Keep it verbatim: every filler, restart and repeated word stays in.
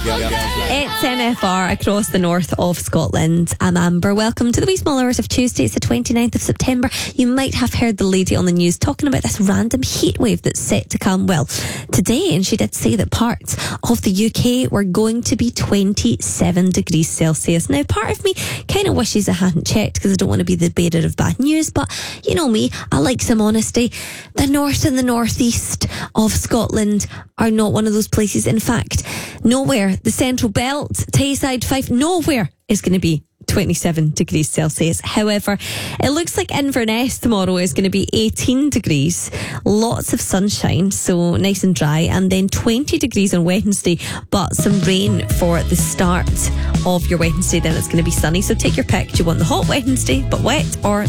It's M F R across the north of Scotland. I'm Amber. Welcome to the wee small hours of Tuesday. It's the twenty-ninth of September. You might have heard the lady on the news talking about this random heat wave that's set to come. Well, today, and she did say that parts of the U K were going to be twenty-seven degrees Celsius. Now, part of me kind of wishes I hadn't checked because I don't want to be the bearer of bad news, but you know me, I like some honesty. The north and the northeast of Scotland are not one of those places. In fact, nowhere, the Central Belt, Tayside, Fife, nowhere is going to be twenty-seven degrees Celsius. However, it looks like Inverness tomorrow is going to be eighteen degrees, lots of sunshine, so nice and dry, and then twenty degrees on Wednesday, but some rain for the start of your Wednesday. Then it's going to be sunny, so take your pick. Do you want the hot Wednesday but wet, or